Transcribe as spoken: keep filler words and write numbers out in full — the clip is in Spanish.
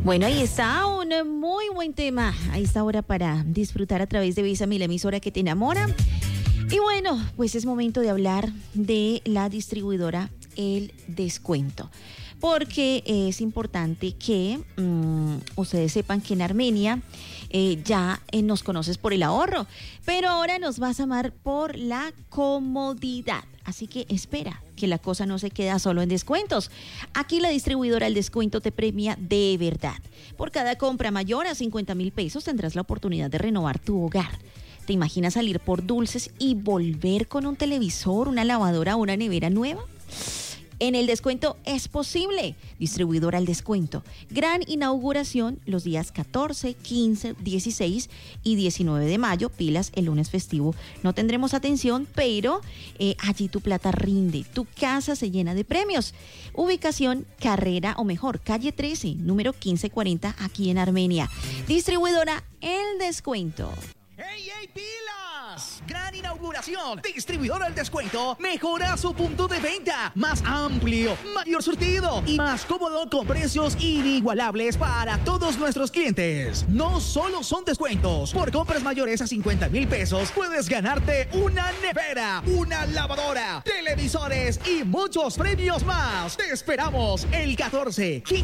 Bueno, ahí está un muy buen tema a esta hora para disfrutar a través de Visa Mil, la emisora que te enamora. Y bueno, pues es momento de hablar de la distribuidora El Descuento, porque es importante que um, ustedes sepan que en Armenia eh, ya eh, nos conoces por el ahorro, pero ahora nos vas a amar por la comodidad. Así que espera, que la cosa no se queda solo en descuentos. Aquí la distribuidora El Descuento te premia de verdad. Por cada compra mayor a cincuenta mil pesos tendrás la oportunidad de renovar tu hogar. ¿Te imaginas salir por dulces y volver con un televisor, una lavadora o una nevera nueva? En El Descuento es posible. Distribuidora El Descuento. Gran inauguración los días catorce, quince, dieciséis y diecinueve de mayo. Pilas, el lunes festivo no tendremos atención, pero eh, allí tu plata rinde. Tu casa se llena de premios. Ubicación Carrera, o mejor, calle trece, número quince cuarenta, aquí en Armenia. Distribuidora El Descuento. ¡Ey, ey, pilas! Gran inauguración. Distribuidora El Descuento mejora su punto de venta. Más amplio, mayor surtido y más cómodo con precios inigualables para todos nuestros clientes. No solo son descuentos. Por compras mayores a cincuenta mil pesos puedes ganarte una nevera, una lavadora, televisores y muchos premios más. Te esperamos el catorce,